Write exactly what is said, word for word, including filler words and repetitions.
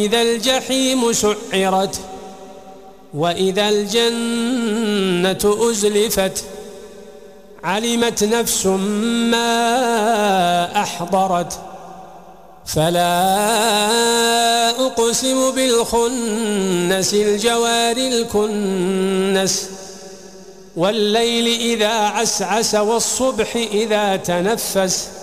إذا الجحيم سعرت وإذا الجنة أزلفت علمت نفس ما أحضرت فلا أقسم بالخنس الجوار الكنس والليل إذا عسعس والصبح إذا تنفس